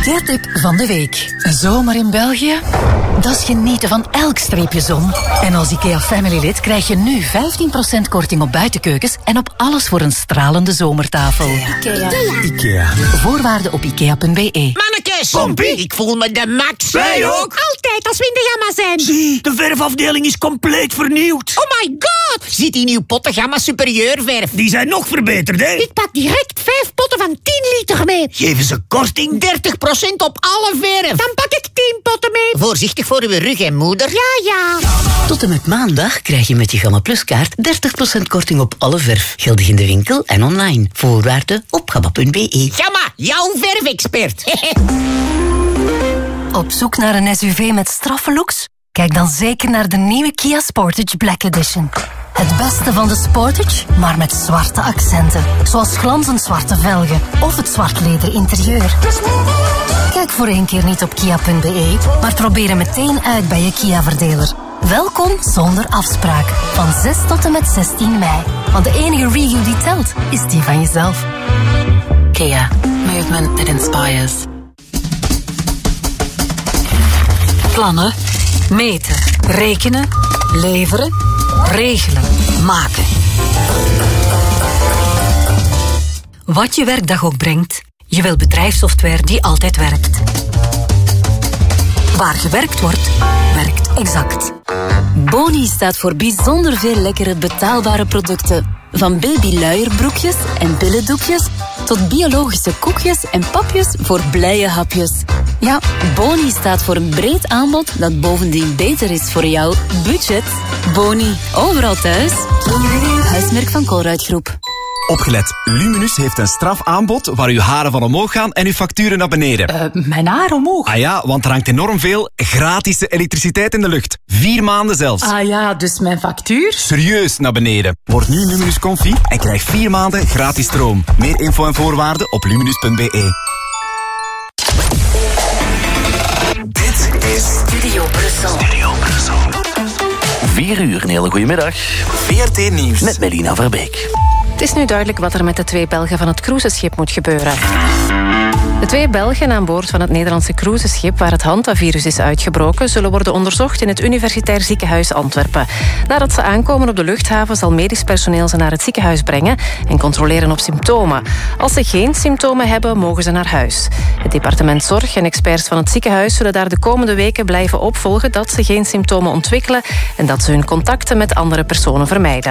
IKEA-tip van de week. Een zomer in België? Dat is genieten van elk streepje zon. En als IKEA Family-lid krijg je nu 15% korting op buitenkeukens en op alles voor een stralende zomertafel. IKEA. Voorwaarden op ikea.be. Mannekes! Pompie! Ik voel me de max. Wij ook! Altijd als we in de gamma zijn. Zie, de verfafdeling is compleet vernieuwd. Oh my god! Ziet die nieuw Pottengamma Superieur verf? Die zijn nog verbeterd, hè? Ik pak direct 5 potten van 10 liter mee. Geven ze korting? 30% op alle verf. Dan pak ik 10 potten mee. Voorzichtig voor uw rug, hè, moeder. Ja. Tot en met maandag krijg je met je Gamma Plus kaart 30% korting op alle verf. Geldig in de winkel en online. Voorwaarden op gamma.be. Gamma, jouw verfexpert. Op zoek naar een SUV met straffe looks? Kijk dan zeker naar de nieuwe Kia Sportage Black Edition. Het beste van de Sportage, maar met zwarte accenten. Zoals glanzend zwarte velgen of het zwart leder interieur. Kijk voor 1 keer niet op kia.be, maar probeer hem meteen uit bij je Kia-verdeler. Welkom zonder afspraak. Van 6 tot en met 16 mei. Want de enige review die telt, is die van jezelf. Kia. Movement that inspires. Plannen, meten, rekenen, leveren, regelen, maken. Wat je werkdag ook brengt, je wil bedrijfssoftware die altijd werkt. Waar gewerkt wordt, werkt Exact. Boni staat voor bijzonder veel lekkere betaalbare producten. Van babyluierbroekjes en billendoekjes tot biologische koekjes en papjes voor blije hapjes. Ja, Boni staat voor een breed aanbod dat bovendien beter is voor jouw budget. Boni, overal thuis. Huismerk van Colruyt Groep. Opgelet, Luminus heeft een strafaanbod waar uw haren van omhoog gaan en uw facturen naar beneden. Mijn haar omhoog? Ah ja, want er hangt enorm veel gratis elektriciteit in de lucht. 4 maanden zelfs. Ah ja, dus mijn factuur? Serieus naar beneden. Word nu Luminus Confi en krijg 4 maanden gratis stroom. Meer info en voorwaarden op luminus.be. Dit is Studio Brussel. 4 uur, een hele goede middag. VRT Nieuws. Met Melina Verbeek. Het is nu duidelijk wat er met de 2 Belgen van het cruiseschip moet gebeuren. De 2 Belgen aan boord van het Nederlandse cruiseschip waar het hantavirus is uitgebroken zullen worden onderzocht in het Universitair Ziekenhuis Antwerpen. Nadat ze aankomen op de luchthaven zal medisch personeel ze naar het ziekenhuis brengen en controleren op symptomen. Als ze geen symptomen hebben, mogen ze naar huis. Het departement Zorg en experts van het ziekenhuis zullen daar de komende weken blijven opvolgen dat ze geen symptomen ontwikkelen en dat ze hun contacten met andere personen vermijden.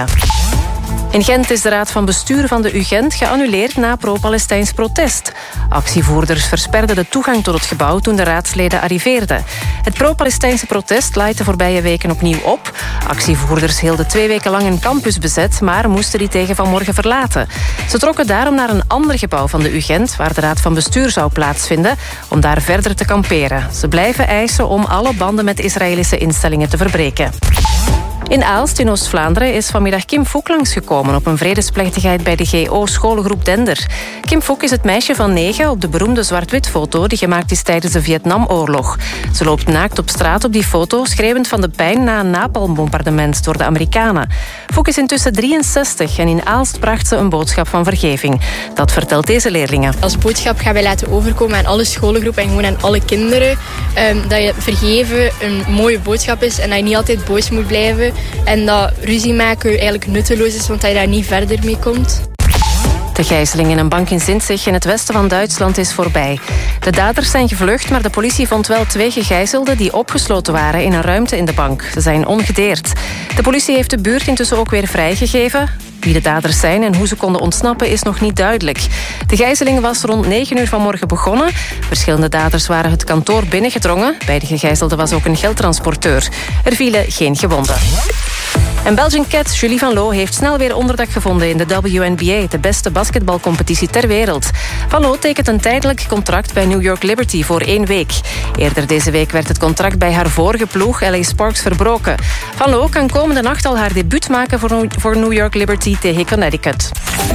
In Gent is de raad van bestuur van de UGent geannuleerd na pro-Palestijns protest. Actievoerders versperden de toegang tot het gebouw toen de raadsleden arriveerden. Het pro-Palestijnse protest laaide de voorbije weken opnieuw op. Actievoerders hielden 2 weken lang een campus bezet, maar moesten die tegen vanmorgen verlaten. Ze trokken daarom naar een ander gebouw van de UGent, waar de raad van bestuur zou plaatsvinden, om daar verder te kamperen. Ze blijven eisen om alle banden met Israëlische instellingen te verbreken. In Aalst in Oost-Vlaanderen is vanmiddag Kim Fook langsgekomen op een vredesplechtigheid bij de GO-schoolgroep Dender. Kim Fook is het meisje van 9 op de beroemde zwart-wit-foto die gemaakt is tijdens de Vietnamoorlog. Ze loopt naakt op straat op die foto, schreeuwend van de pijn na een napalmbombardement door de Amerikanen. Fook is intussen 63 en in Aalst bracht ze een boodschap van vergeving. Dat vertelt deze leerlingen. Als boodschap gaan wij laten overkomen aan alle schoolgroepen en gewoon aan alle kinderen dat je vergeven een mooie boodschap is en dat je niet altijd boos moet blijven. En dat ruzie maken eigenlijk nutteloos is, want dat je daar niet verder mee komt. De gijzeling in een bank in Zinzig in het westen van Duitsland is voorbij. De daders zijn gevlucht, maar de politie vond wel 2 gegijzelden die opgesloten waren in een ruimte in de bank. Ze zijn ongedeerd. De politie heeft de buurt intussen ook weer vrijgegeven. Wie de daders zijn en hoe ze konden ontsnappen is nog niet duidelijk. De gijzeling was rond 9 uur vanmorgen begonnen. Verschillende daders waren het kantoor binnengedrongen. Bij de gegijzelden was ook een geldtransporteur. Er vielen geen gewonden. En Belgian Cat Julie Van Loo heeft snel weer onderdak gevonden in de WNBA, de beste basketbalcompetitie ter wereld. Van Loo tekent een tijdelijk contract bij New York Liberty voor 1 week. Eerder deze week werd het contract bij haar vorige ploeg, LA Sparks, verbroken. Van Loo kan komende nacht al haar debuut maken voor New York Liberty tegen Connecticut.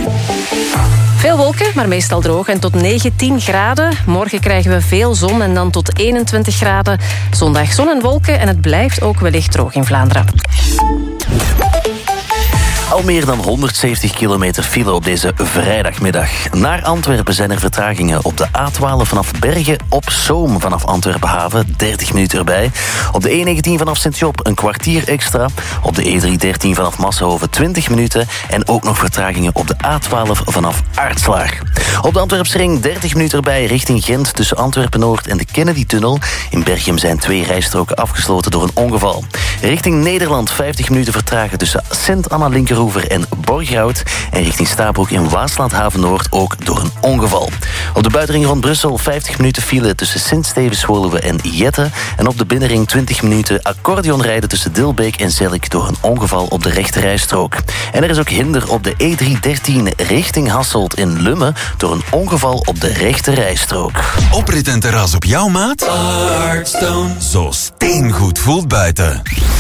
Veel wolken, maar meestal droog en tot 19 graden. Morgen krijgen we veel zon en dan tot 21 graden. Zondag zon en wolken en het blijft ook wellicht droog in Vlaanderen. Al meer dan 170 kilometer file op deze vrijdagmiddag. Naar Antwerpen zijn er vertragingen op de A12 vanaf Bergen op Zoom. Vanaf Antwerpen haven, 30 minuten erbij. Op de E19 vanaf Sint-Job een kwartier extra. Op de E313 vanaf Massenhoven 20 minuten. En ook nog vertragingen op de A12 vanaf Aartslaar. Op de Antwerpsring 30 minuten erbij richting Gent tussen Antwerpen-Noord en de Kennedy-tunnel. In Berchem zijn 2 rijstroken afgesloten door een ongeval. Richting Nederland 50 minuten vertragen tussen Sint-Anna-Linkeroever en Borgerhout. En richting Stabroek in Waasland-Haven-Noord ook door een ongeval. Op de buitenring rond Brussel 50 minuten file tussen Sint-Stevens-Woluwe en Jette. En op de binnenring 20 minuten accordeon rijden tussen Dilbeek en Zellik door een ongeval op de rechte rijstrook. En er is ook hinder op de E313 richting Hasselt in Lummen door een ongeval op de rechte rijstrook. Oprit en terras op jouw maat? Hearthstone. Zo steengoed voelt buiten.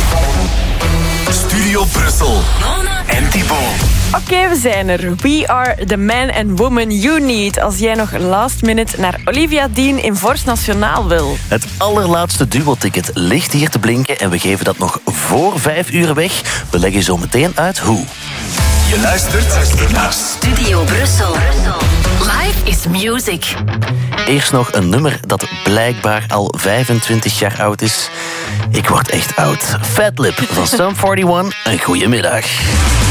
Studio Brussel. En Thibaut. Oké, we zijn er. We are the man and woman you need. Als jij nog last minute naar Olivia Dean in Vorst Nationaal wil. Het allerlaatste duo-ticket ligt hier te blinken en we geven dat nog voor 5 uur weg. We leggen zo meteen uit hoe. Je luistert naar Studio Brussel. Live is music. Eerst nog een nummer dat blijkbaar al 25 jaar oud is. Ik word echt oud. Fat Lip van Sum 41. Een goeiemiddag.